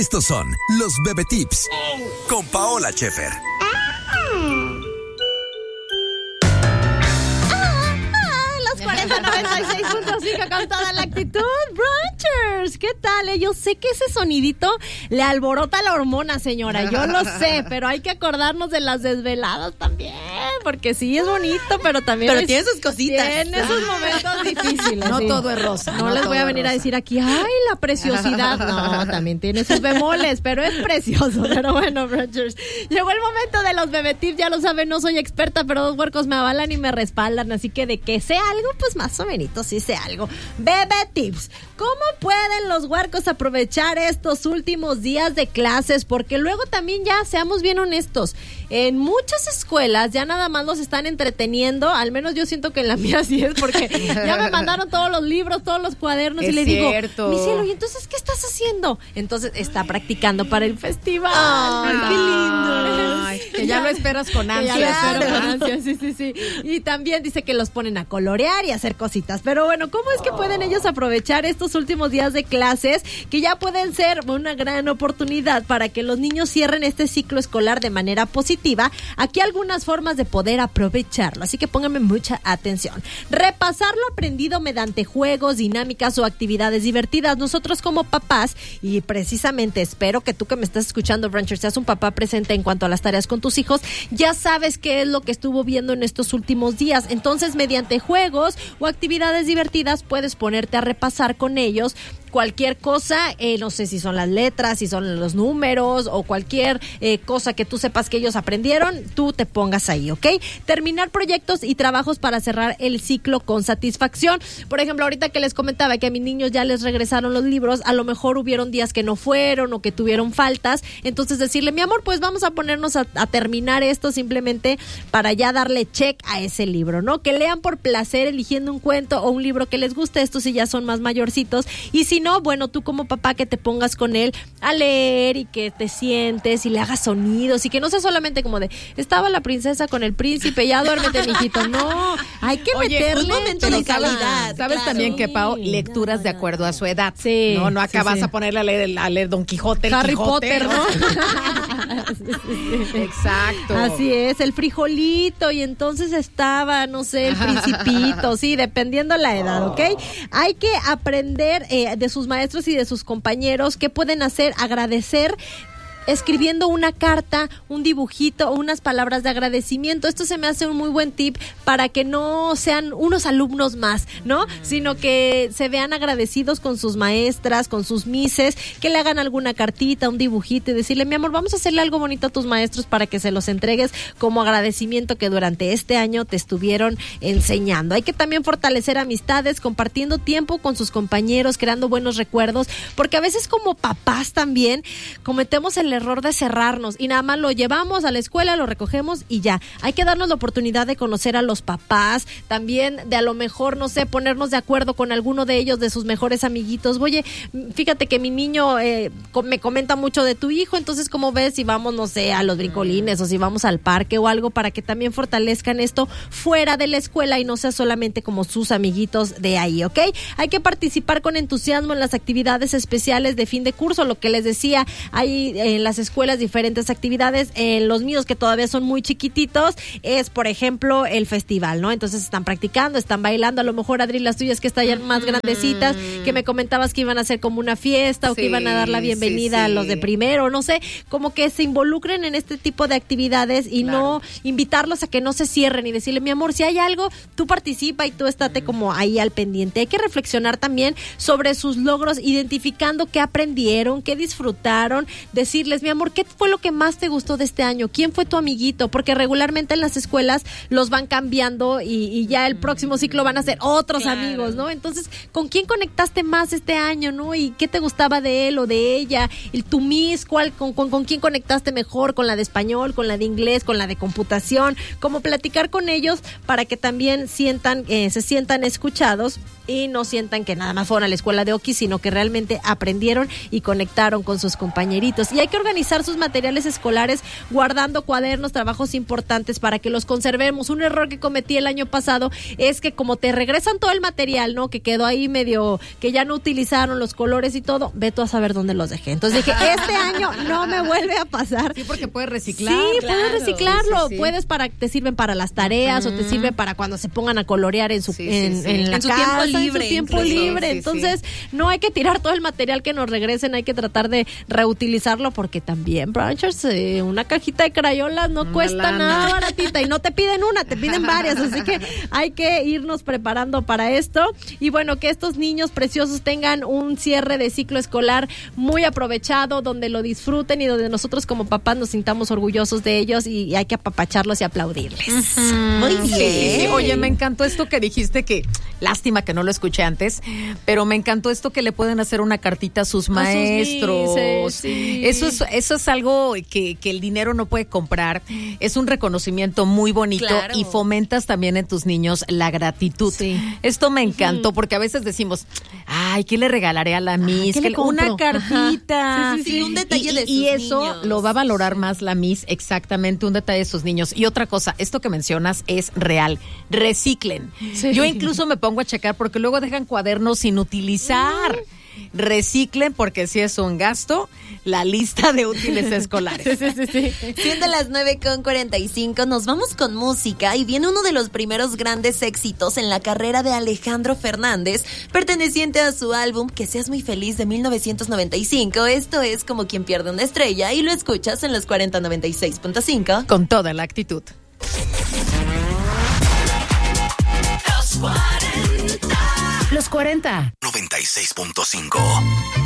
Estos son los Bebé Tips con Paola Schaefer. Los 40-96.5 con toda la actitud. Brunchers, ¿qué tal? Yo sé que ese sonidito le alborota la hormona, señora. Yo lo sé, pero hay que acordarnos de las desveladas también. Porque sí es bonito, pero también. Pero tiene sus cositas. Tiene sus momentos difíciles. No sí. todo es rosa. No les voy a venir a decir aquí, ay, la preciosidad. No, también tiene sus bemoles, pero es precioso. Pero bueno, Brunchers, llegó el momento de los Bebé Tips. Ya lo saben, no soy experta, pero dos huercos me avalan y me respaldan. Así que de que sé algo, pues más o menos sí sé algo. Bebé Tips. ¿Cómo pueden los huercos aprovechar estos últimos días de clases? Porque luego también ya, seamos bien honestos, en muchas escuelas ya nada más los están entreteniendo, al menos yo siento que en la mía sí es, porque ya me mandaron todos los libros, todos los cuadernos, y le digo, mi cielo, ¿y entonces qué estás haciendo? Entonces está practicando para el festival. ¡Ay, qué lindo! Ay, que ya lo esperas con ansia. Ya lo espero con ansia, sí. Y también dice que los ponen a colorear y a hacer cositas. Pero bueno, ¿cómo es que pueden ellos aprovechar estos últimos días de clases, que ya pueden ser una gran oportunidad para que los niños cierren este ciclo escolar de manera positiva? Aquí algunas formas de poder aprovecharlo, así que pónganme mucha atención. Repasar lo aprendido mediante juegos, dinámicas o actividades divertidas. Nosotros como papás, y precisamente espero que tú que me estás escuchando, Bruncher, seas un papá presente en cuanto a las tareas con tus hijos, ya sabes qué es lo que estuvo viendo en estos últimos días. Entonces, mediante juegos o actividades divertidas puedes ponerte a repasar con ellos cualquier cosa, no sé si son las letras, si son los números o cualquier cosa que tú sepas que ellos aprendieron, tú te pongas ahí, ¿ok? Terminar proyectos y trabajos para cerrar el ciclo con satisfacción. Por ejemplo, ahorita que les comentaba que a mis niños ya les regresaron los libros, a lo mejor hubieron días que no fueron o que tuvieron faltas, entonces decirle, mi amor, pues vamos a ponernos a terminar esto simplemente para ya darle check a ese libro, ¿no? Que lean por placer eligiendo un cuento o un libro que les guste, estos sí ya son más mayorcitos, y si no, bueno, tú como papá que te pongas con él a leer y que te sientes y le hagas sonidos y que no sea solamente como de, estaba la princesa con el príncipe, ya duérmete, mijito. No, hay que meterle un momento de calidad. ¿Sabes claro, también que, Pau, lecturas de acuerdo a su edad? Sí. No acá vas a ponerle a leer Don Quijote, el Harry Quijote, Potter, ¿no? Exacto. Así es, el frijolito, y entonces estaba, no sé, el principito, sí, dependiendo la edad, ¿ok? Hay que aprender de sus maestros y de sus compañeros qué pueden hacer, agradecer, escribiendo una carta, un dibujito o unas palabras de agradecimiento. Esto se me hace un muy buen tip para que no sean unos alumnos más, ¿no? Sino que se vean agradecidos con sus maestras, con sus mises, que le hagan alguna cartita, un dibujito y decirle, mi amor, vamos a hacerle algo bonito a tus maestros para que se los entregues como agradecimiento que durante este año te estuvieron enseñando. Hay que también fortalecer amistades, compartiendo tiempo con sus compañeros, creando buenos recuerdos, porque a veces como papás también cometemos el error de cerrarnos y nada más lo llevamos a la escuela, lo recogemos y ya. Hay que darnos la oportunidad de conocer a los papás, también de a lo mejor, no sé, ponernos de acuerdo con alguno de ellos, de sus mejores amiguitos. Oye, fíjate que mi niño me comenta mucho de tu hijo, entonces ¿cómo ves si vamos, no sé, a los brincolines o si vamos al parque o algo, para que también fortalezcan esto fuera de la escuela y no sea solamente como sus amiguitos de ahí, ¿ok? Hay que participar con entusiasmo en las actividades especiales de fin de curso, lo que les decía, hay en las escuelas diferentes actividades. En los míos, que todavía son muy chiquititos, es por ejemplo el festival, ¿no? Entonces están practicando, están bailando. A lo mejor, Adri, las tuyas que están ya más grandecitas, que me comentabas que iban a hacer como una fiesta o que iban a dar la bienvenida a los de primero, no sé, como que se involucren en este tipo de actividades y no invitarlos a que no se cierren y decirle, mi amor, si hay algo, tú participa y tú estate como ahí al pendiente. Hay que reflexionar también sobre sus logros, identificando qué aprendieron, qué disfrutaron, decirles, mi amor, ¿qué fue lo que más te gustó de este año? ¿Quién fue tu amiguito? Porque regularmente en las escuelas los van cambiando y ya el próximo ciclo van a ser otros amigos, ¿no? Entonces, ¿con quién conectaste más este año, no? ¿Y qué te gustaba de él o de ella? Tu Miss, con quién conectaste mejor? ¿Con la de español, con la de inglés, con la de computación? Como platicar con ellos para que también se sientan escuchados y no sientan que nada más fueron a la escuela de Oki, sino que realmente aprendieron y conectaron con sus compañeritos. Y hay que organizar sus materiales escolares guardando cuadernos, trabajos importantes para que los conservemos. Un error que cometí el año pasado es que como te regresan todo el material, ¿no? Que quedó ahí medio, que ya no utilizaron los colores y todo, ve tú a saber dónde los dejé. Entonces dije, este año no me vuelve a pasar. Sí, porque puedes reciclar. Sí, claro. puedes reciclarlo. Sí. Puedes te sirven para las tareas o te sirve para cuando se pongan a colorear en su en la su casa, tiempo libre, en su tiempo incluso. libre. Sí, Entonces, no hay que tirar todo el material que nos regresen, hay que tratar de reutilizarlo porque también, Branchers, una cajita de crayolas no cuesta nada baratita y no te piden una, te piden varias, así que hay que irnos preparando para esto. Y bueno, que estos niños preciosos tengan un cierre de ciclo escolar muy aprovechado, donde lo disfruten y donde nosotros como papás nos sintamos orgullosos de ellos y hay que apapacharlos y aplaudirles. Muy bien. Sí. Oye, me encantó esto que dijiste, que lástima que no lo escuché antes, pero me encantó esto que le pueden hacer una cartita a sus maestros. Sí. Eso es algo que el dinero no puede comprar. Es un reconocimiento muy bonito, Claro. y fomentas también en tus niños la gratitud. Sí. Esto me encantó porque a veces decimos, ay, ¿qué le regalaré a la Miss? ¿qué le compro? Una cartita. Ajá. Sí, un detalle de sus y eso niños. lo va a valorar más la Miss, exactamente, un detalle de sus niños. Y otra cosa, esto que mencionas es real. Reciclen. Sí. Yo incluso me pongo a checar porque luego dejan cuadernos sin utilizar. Reciclen, porque si es un gasto, la lista de útiles escolares. Siendo las 9:45, nos vamos con música y viene uno de los primeros grandes éxitos en la carrera de Alejandro Fernández, perteneciente a su álbum Que Seas Muy Feliz de 1995. Esto es Como Quien Pierde una Estrella y lo escuchas en los 4096.5. Con toda la actitud. Los 40. 96.5